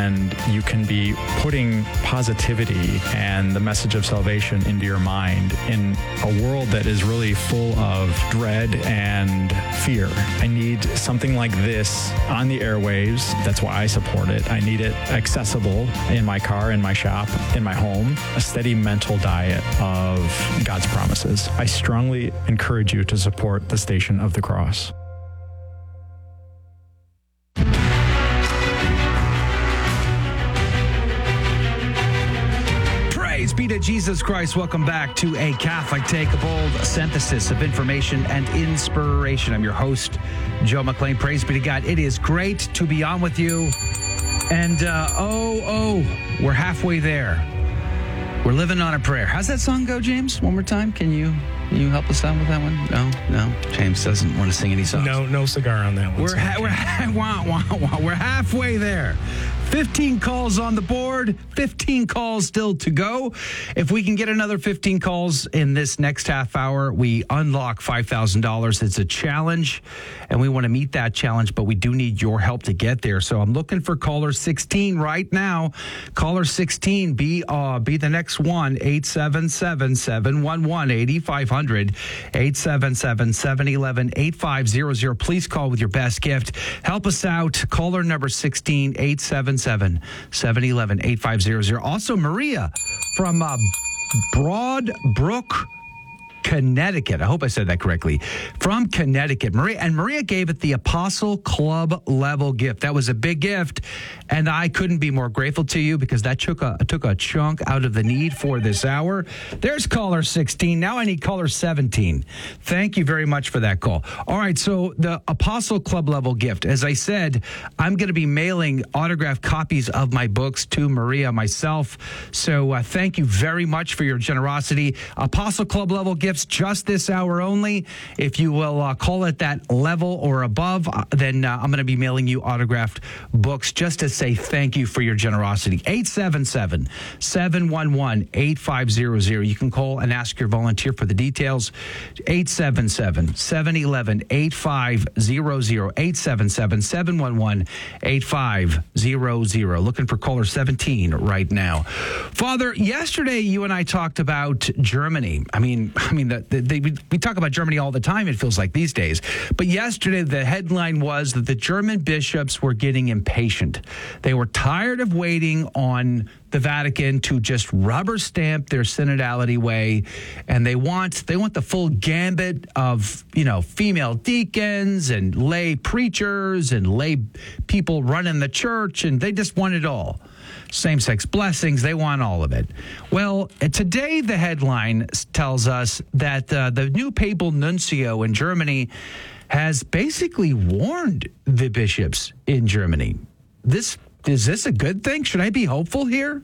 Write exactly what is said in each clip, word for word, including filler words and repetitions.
and you can be putting positivity and the message of salvation into your mind in a world that is really full of dread and fear. I need something like this on the airwaves. That's why I support it. I need it accessible in my car, in my shop, in my home, a steady mental diet of God's promises. I strongly encourage you to support the Station of the Cross. Praise be to Jesus Christ. Welcome back to A Catholic Take, a bold synthesis of information and inspiration. I'm your host, Joe McLean. Praise be to God. It is great to be on with you. And, uh, oh, oh, we're halfway there. We're living on a prayer. How's that song go, James? One more time. Can you can you help us out with that one? No, no. James doesn't want to sing any songs. No, no cigar on that one. We're ha- we're ha- wah, wah, wah. We're halfway there. fifteen calls on the board, fifteen calls still to go. If we can get another fifteen calls in this next half hour, we unlock five thousand dollars. It's a challenge, and we want to meet that challenge, but we do need your help to get there. So I'm looking for caller sixteen right now. Caller sixteen, be uh, be the next one, eight seven seven, seven one one, eight five zero zero, eight seven seven, seven one one, eight five zero zero. Please call with your best gift. Help us out. Caller number sixteen, eight seven seven, seven one one, eight five zero zero. Also, Maria from uh, Broadbrook, Connecticut. I hope I said that correctly. From Connecticut. Maria, and Maria gave it the Apostle Club level gift. That was a big gift, and I couldn't be more grateful to you because that took a took a chunk out of the need for this hour. There's caller sixteen. Now I need caller seventeen. Thank you very much for that call. All right, so the Apostle Club level gift. As I said, I'm going to be mailing autographed copies of my books to Maria myself. So uh, thank you very much for your generosity. Apostle Club level gift. Just this hour only. If you will uh, call it that level or above, uh, then uh, I'm going to be mailing you autographed books just to say thank you for your generosity. eight seven seven, seven one one, eight five zero zero. You can call and ask your volunteer for the details. eight seven seven, seven one one, eight five zero zero. eight seven seven, seven one one, eight five zero zero. Looking for caller seventeen right now. Father, yesterday you and I talked about Germany. I mean, I mean, The, the, they, we talk about Germany all the time, it feels like these days. But yesterday, the headline was that the German bishops were getting impatient. They were tired of waiting on the Vatican to just rubber stamp their synodality way, and they want they want the full gambit of, you know, female deacons and lay preachers and lay people running the church, and they just want it all. Same-sex blessings, they want all of it. Well, today the headline tells us that uh, the new papal nuncio in Germany has basically warned the bishops in Germany. This is this a good thing? Should I be hopeful here?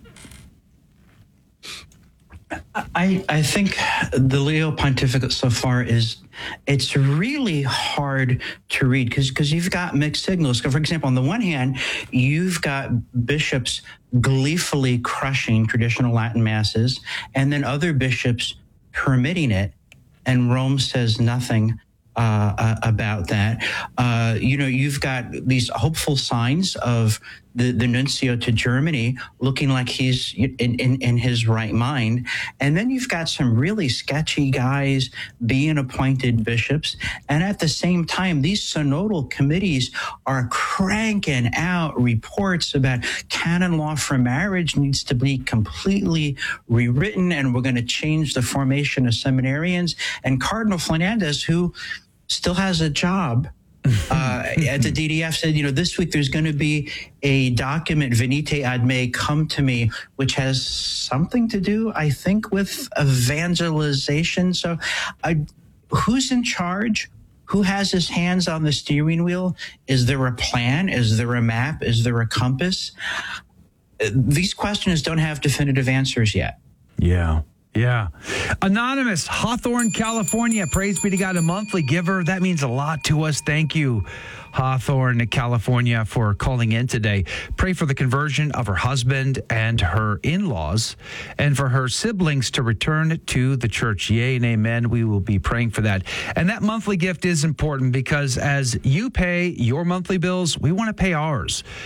I, I think the Leo pontificate so far is, it's really hard to read because because you've got mixed signals. For example, on the one hand, you've got bishops gleefully crushing traditional Latin masses, and then other bishops permitting it, and Rome says nothing uh, uh, about that. Uh, you know, you've got these hopeful signs of the, the nuncio to Germany looking like he's in, in, in his right mind. And then you've got some really sketchy guys being appointed bishops. And at the same time, these synodal committees are cranking out reports about canon law for marriage needs to be completely rewritten, and we're going to change the formation of seminarians. And Cardinal Fernandez, who still has a job uh, at the D D F, said, you know, this week there's going to be a document, Venite ad me, come to me, which has something to do, I think, with evangelization. So I, who's in charge? Who has his hands on the steering wheel? Is there a plan? Is there a map? Is there a compass? These questions don't have definitive answers yet. Yeah. Yeah. Anonymous, Hawthorne, California. Praise be to God, a monthly giver. That means a lot to us. Thank you, Hawthorne, California, for calling in today. Pray for the conversion of her husband and her in-laws, and for her siblings to return to the church. Yea and amen. We will be praying for that. And that monthly gift is important because as you pay your monthly bills, we want to pay ours.